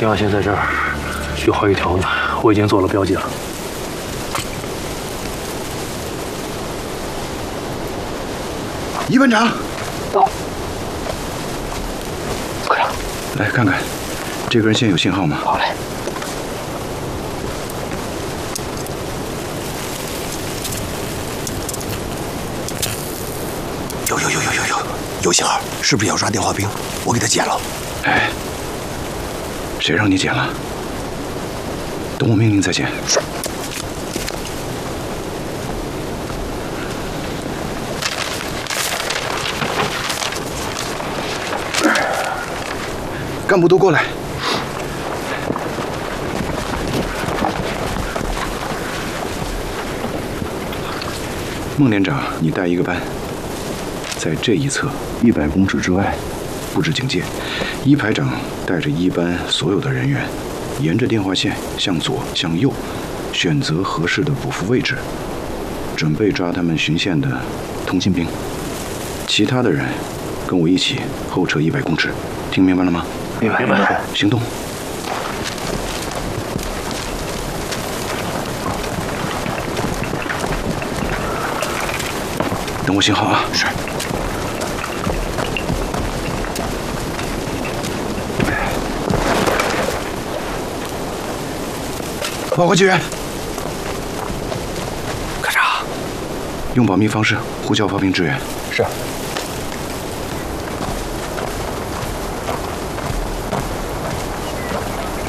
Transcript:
天外线在这儿，有好几条呢，我已经做了标记了。 一班长， 到。科长， 来看看，这个人现在有信号吗？ 好嘞。 有信号，是不是要抓电话兵？我给他剪了。 哎，谁让你剪了？等我命令再剪。 是。 干部都过来。孟连长，你带一个班。在这一侧100公尺之外布置警戒，一排长带着一班所有的人员，沿着电话线向左向右，选择合适的补付位置，准备抓他们巡线的通信兵。其他的人跟我一起后撤100公尺，听明白了吗？ 明白。 行动。等我信号啊！ 是。 报告救援。 科长， 用保密方式呼叫炮兵支援。 是。